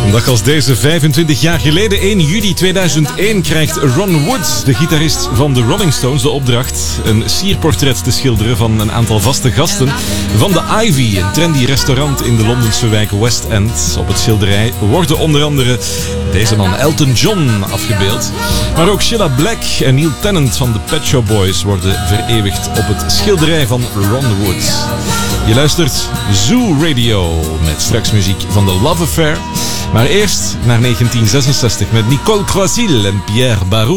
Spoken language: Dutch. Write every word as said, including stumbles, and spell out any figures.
Een dag als deze, vijfentwintig jaar geleden, één juli tweeduizend één, krijgt Ron Wood, de gitarist van de Rolling Stones, de opdracht een sierportret te schilderen van een aantal vaste gasten van de Ivy, een trendy restaurant in de Londense wijk West End. Op het schilderij worden onder andere deze man Elton John afgebeeld, maar ook Cilla Black en Neil Tennant van de Pet Shop Boys worden vereeuwigd op het schilderij van Ron Wood. Je luistert Zoo Radio met straks muziek van The Love Affair. Maar eerst naar negentien zesenzestig met Nicole Croisille en Pierre Barou.